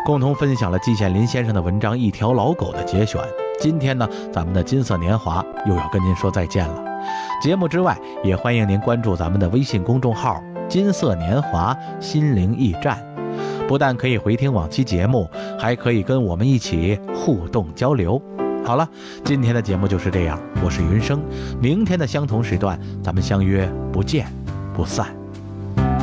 共同分享了季羡林先生的文章《一条老狗》的节选。今天呢，咱们的金色年华又要跟您说再见了。节目之外，也欢迎您关注咱们的微信公众号金色年华心灵驿站，不但可以回听往期节目，还可以跟我们一起互动交流。好了，今天的节目就是这样，我是云生，明天的相同时段咱们相约不见不散。